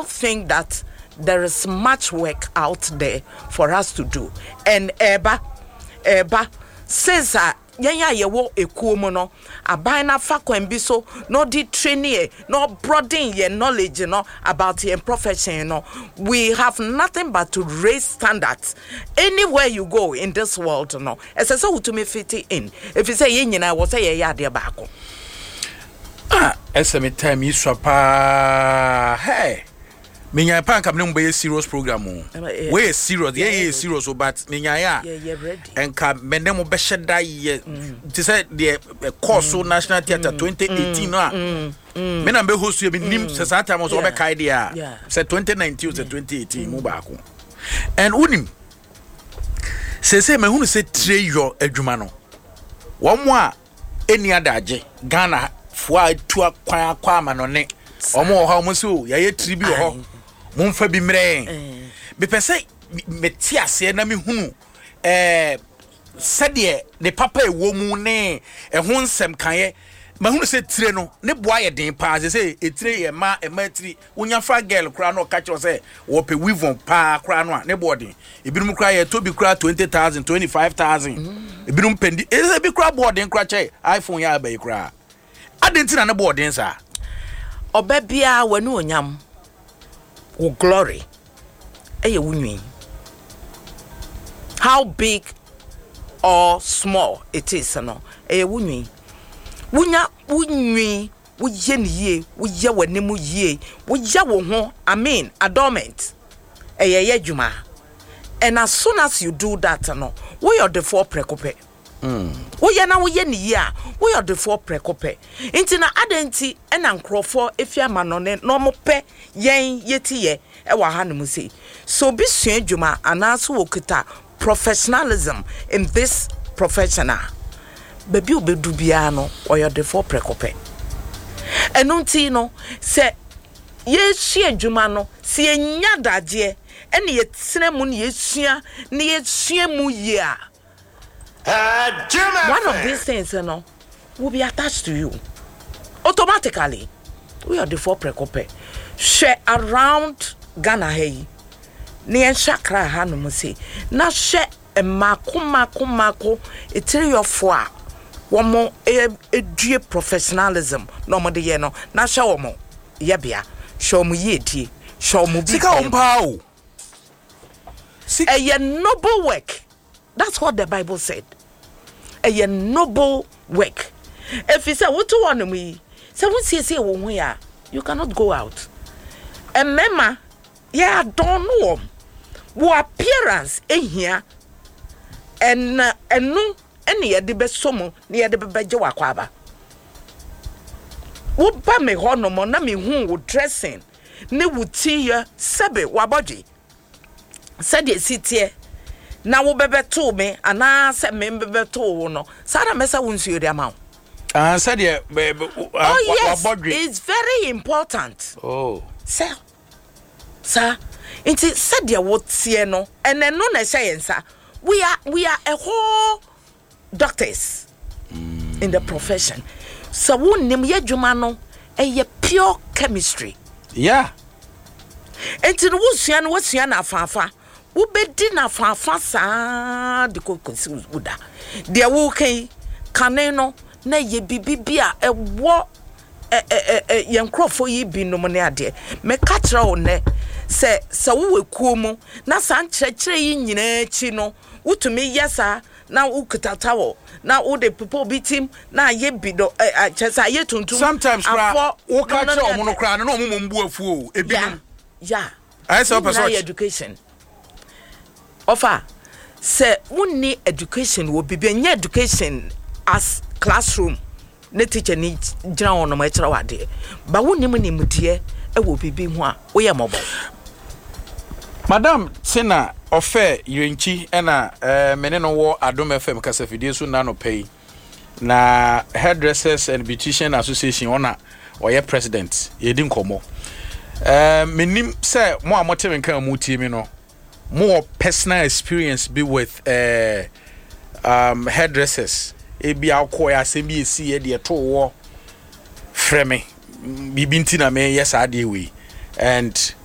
don't think that there is much work out there for us to do. And Eba, since yenya yewo ekuomo no abana fa kwan bi so no di training no broaden your knowledge about your profession we have nothing but to raise standards anywhere you go in this world ese so to me fit in if you say yenyina wo say ye ade baako ese me time yi swapa hey Minya pan kam ne mbe serious program we serious yeah serious but minya ya enka mende mo be sheda ye ti say the course National Theatre 2018 no me na be host ye nim se sa time so be kai dia say 2019 or 2018 mo ba ko and unim se me hunu se tre yo adwuma no wo mo a eni adaje Ghana fo a tu akwan akwa ma no ne omo ho mo so ye tribi ho Mumfa bi mre be pese meti ase na me hunu sede ne papa ewo mu ne ho nsem kan ma hunu se tire no ne boa ye den pa se etire ye ma tiri wonya fra girl kra no ka kire se wo pe weavon pa kra no ne boarding ebinum kra ye to bi kra 20,000 25,000 ebinum pendi e bi kra boarding kra che iPhone ya ba kra adentina ne boarding sa obabia wanu onyam wo glory eye wunwi how big or small it is no eye wunwi wunya wunwi wo ye ne ye wo ye wanemu ye wo ya wo ho amen adornment eye ye dwuma and as soon as you do that no we are the four prekope wo ye na wo ye ne ye a wo are the four prekope nti na adenti ena nkrofo efia manone no mo pe yen yetiye e wa hanum sei so bi sua dwuma anaso wokita professionalism in this professional baby obedu bia no oyo de for prekope enunti no se ye sua dwuma no se enya daje ene ye tene mu ne ye sua mu ye a one of these things will be attached to you automatically. We are the four prekope share around Ghana hey ne enshakra ha no say na share mako etiri yofo a womo edue professionalism no mo de ye no na share womo ye bia show mu ye die show mu bi sika ompa o a noble work. That's what the Bible said. A noble work. If you say what to want me, say when say wo ya, you cannot go out. And mema, yeah, don't know. Wo appearance here and no any de be somo near the beje wakwaba. Wo ba me ho no mo na me hu wo dressing. Ne wo ti ya sebe waboji. Said ye sit na wo bebe to me ana se me bebe to wo no sara mesa wonsuo de ama said ye it's very important sir it said ye what tie no and no na say yensa we are a whole doctors in the profession so wonnim ye dwuma no e pure chemistry enti no wosua na afafa wo bedi na fafa sa de kokosi uda de wo kan kane no na ye bibibia ewo ye nkrofo yi binom ne ade me ka kire wo ne se wo wekuo mu na san kire yi nyina chi no wutumi yesa na ukitata wo na wo de people bitim na ye bido chesa ye tuntum sometimes kra wo ka kire omo no kra no omo mbu afuo ebinom I saw education offer say wonni education wo bibia nya education as classroom ne teacher ni gina wono ma kira wade ba wonni mu nimdie e wo bibi ho a wo ye mobo madam sina ofe yirenchi ena mene no wo Adom FM kasa fidie so na no pay na hairdressers and beautician association ona oye president yedi nkomo menim say mo amote kan mu tie mi no more personal experience be with hairdressers ebi akoya asemi esi ye de to wo freme bibinti na me yes ade we and